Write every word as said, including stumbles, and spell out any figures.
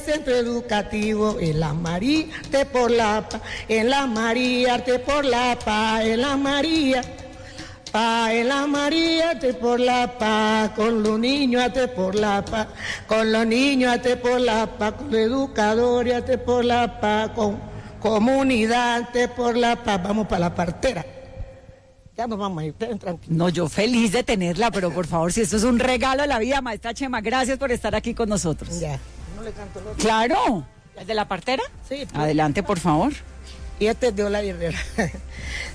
Centro educativo en la María, arte por la paz, en la María, arte por la paz, en la María, paz, en la María, arte por la paz, con los niños, arte por la paz, con los niños, arte por la paz, con los educadores, arte por la paz, con comunidad, arte por la paz. Vamos para la partera. Ya nos vamos a ir, ustedes tranquilos. No, yo feliz de tenerla, pero por favor, si esto es un regalo de la vida, maestra Chema, gracias por estar aquí con nosotros. Ya. ¿No le canto el otro? Claro. ¿El de la partera? Sí. Pues. Adelante, por favor. Y este es de Olay Herrera.